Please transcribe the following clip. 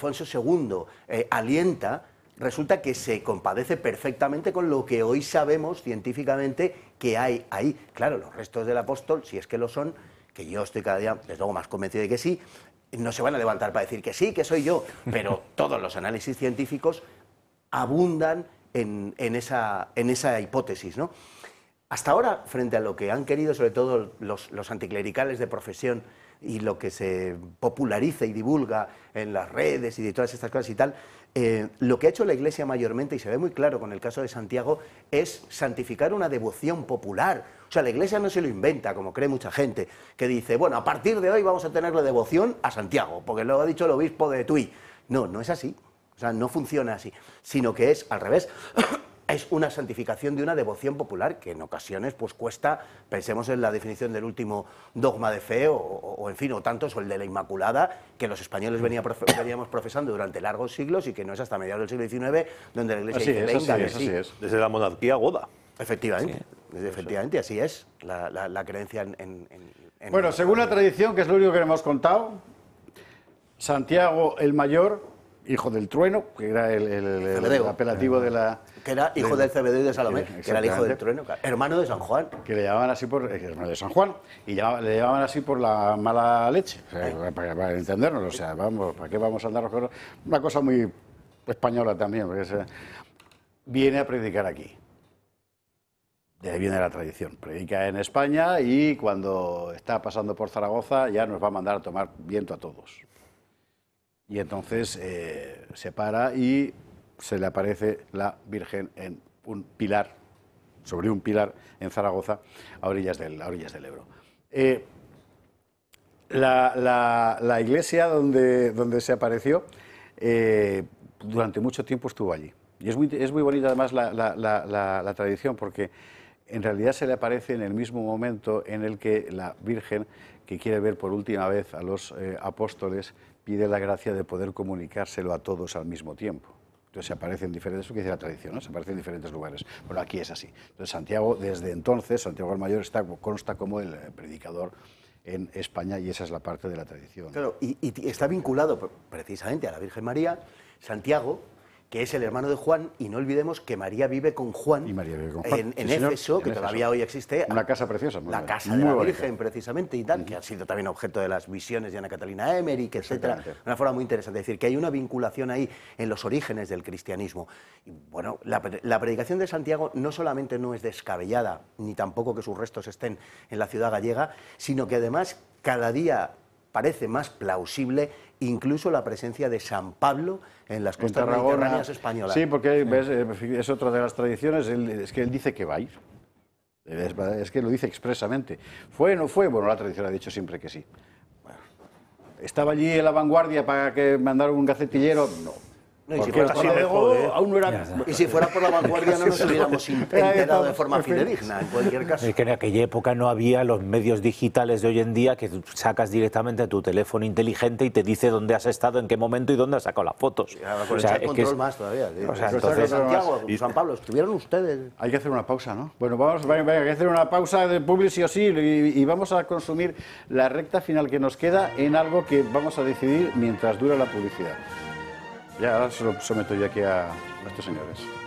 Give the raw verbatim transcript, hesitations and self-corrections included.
Alfonso segundo eh, alienta, resulta que se compadece perfectamente con lo que hoy sabemos científicamente que hay ahí. Claro, los restos del apóstol, si es que lo son, que yo estoy cada día, desde luego, más convencido de que sí, no se van a levantar para decir que sí, que soy yo, pero todos los análisis científicos abundan en, en, esa, en esa hipótesis, ¿no? Hasta ahora, frente a lo que han querido, sobre todo los, los anticlericales de profesión, y lo que se populariza y divulga en las redes y de todas estas cosas y tal, eh, lo que ha hecho la Iglesia mayormente, y se ve muy claro con el caso de Santiago, es santificar una devoción popular. O sea, la Iglesia no se lo inventa, como cree mucha gente, que dice, bueno, a partir de hoy vamos a tener la devoción a Santiago, porque lo ha dicho el obispo de Tui. No, no es así. O sea, no funciona así, sino que es al revés. Es una santificación de una devoción popular que en ocasiones pues cuesta, pensemos en la definición del último dogma de fe o, o, o en fin, o tantos, o el de la Inmaculada, que los españoles venía profe veníamos profesando durante largos siglos y que no es hasta mediados del siglo diecinueve donde la Iglesia así dice, es, venga, así que es, sí. así es. Desde la monarquía goda. Efectivamente, sí. efectivamente, así es la, la, la creencia en... en, en bueno, en según la tradición, que es lo único que hemos contado, Santiago el Mayor, hijo del trueno, que era el, el, el, el apelativo de la... Que era hijo de, del Cebedeo y de Salomé, que era el hijo del trueno, hermano de San Juan. Que le llamaban así por... hermano de San Juan, y llama, le llamaban así por la mala leche, o sea, para, para, para entendernos, o sea, vamos, ¿para qué vamos a andar con una cosa muy española también? Porque se, viene a predicar aquí. De ahí viene la tradición. Predica en España y cuando está pasando por Zaragoza ya nos va a mandar a tomar viento a todos. Y entonces eh, se para y se le aparece la Virgen en un pilar, sobre un pilar en Zaragoza, a orillas del, a orillas del Ebro. Eh, la, la, la iglesia donde, donde se apareció eh, durante mucho tiempo estuvo allí. Y es muy, es muy bonita además la, la, la, la, la tradición porque en realidad se le aparece en el mismo momento en el que la Virgen, que quiere ver por última vez a los eh, apóstoles, pide la gracia de poder comunicárselo a todos al mismo tiempo. Entonces se aparece en diferentes, eso que dice la tradición, ¿no? Se aparece en diferentes lugares. Bueno, aquí es así. Entonces Santiago, desde entonces, Santiago el Mayor está, consta como el predicador en España y esa es la parte de la tradición. Claro, y, y está vinculado precisamente a la Virgen María, Santiago, que es el hermano de Juan, y no olvidemos que María vive con Juan, y María vive con Juan. en, en sí, Éfeso, que en todavía Éfeso. hoy existe. Una casa preciosa. La bien. casa muy de la bonita. Virgen, precisamente, y tal, uh-huh. que ha sido también objeto de las visiones de Ana Catalina Emmerich, etcétera. Una forma muy interesante, es decir, que hay una vinculación ahí en los orígenes del cristianismo. Y bueno, la, la predicación de Santiago no solamente no es descabellada, ni tampoco que sus restos estén en la ciudad gallega, sino que además cada día parece más plausible incluso la presencia de San Pablo en las costas mediterráneas españolas. Sí, porque ves, es otra de las tradiciones, él, es que él dice que va a ir. Es, es que lo dice expresamente. ¿Fue o no fue? Bueno, la tradición ha dicho siempre que sí. Bueno, ¿estaba allí en la vanguardia para que mandaran un gacetillero? No. No, y, si fuera por la mejor, ¿eh? aún no era... y si fuera por la vanguardia no nos hubiéramos enterado de forma fidedigna, en cualquier caso. Es que en aquella época no había los medios digitales de hoy en día que sacas directamente tu teléfono inteligente y te dice dónde has estado, en qué momento y dónde has sacado las fotos. Y ahora con o sea, el chat control es... más todavía. ¿Sí? O sea, entonces, Santiago, y San Pablo, ¿estuvieron ustedes? Hay que hacer una pausa, ¿no? Bueno, vamos, venga, venga, hay que hacer una pausa de publi sí o sí y, y vamos a consumir la recta final que nos queda en algo que vamos a decidir mientras dura la publicidad. Ya ahora se lo someto yo aquí a estos señores.